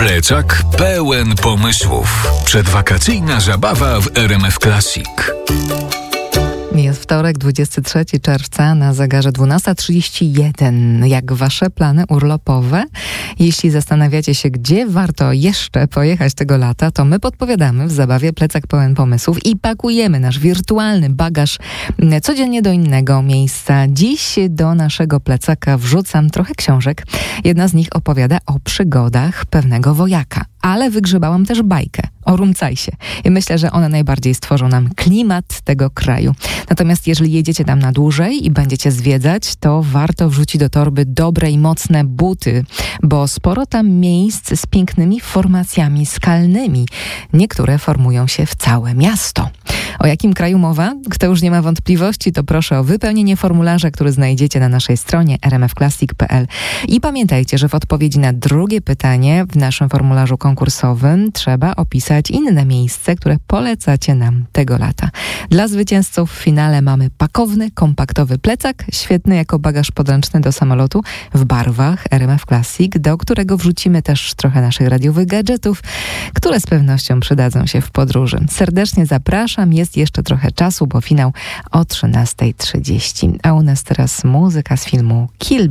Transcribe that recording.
Plecak pełen pomysłów. Przedwakacyjna zabawa w RMF Classic. Jest wtorek, 23 czerwca, na zegarze 12:31. Jak wasze plany urlopowe? Jeśli zastanawiacie się, gdzie warto jeszcze pojechać tego lata, to my podpowiadamy w zabawie Plecak pełen pomysłów i pakujemy nasz wirtualny bagaż codziennie do innego miejsca. Dziś do naszego plecaka wrzucam trochę książek. Jedna z nich opowiada o przygodach pewnego wojaka. Ale wygrzebałam też bajkę o Rumcajsie. I myślę, że one najbardziej stworzą nam klimat tego kraju. Natomiast jeżeli jedziecie tam na dłużej i będziecie zwiedzać, to warto wrzucić do torby dobre i mocne buty, bo sporo tam miejsc z pięknymi formacjami skalnymi. Niektóre formują się w całe miasto. O jakim kraju mowa? Kto już nie ma wątpliwości, to proszę o wypełnienie formularza, który znajdziecie na naszej stronie rmfclassic.pl. I pamiętajcie, że w odpowiedzi na drugie pytanie w naszym formularzu konkursowym trzeba opisać inne miejsce, które polecacie nam tego lata. Dla zwycięzców w finale mamy pakowny, kompaktowy plecak, świetny jako bagaż podręczny do samolotu w barwach RMF Classic, do którego wrzucimy też trochę naszych radiowych gadżetów, które z pewnością przydadzą się w podróży. Serdecznie zapraszam, jest jeszcze trochę czasu, bo finał o 13:30. A u nas teraz muzyka z filmu Kill Bill.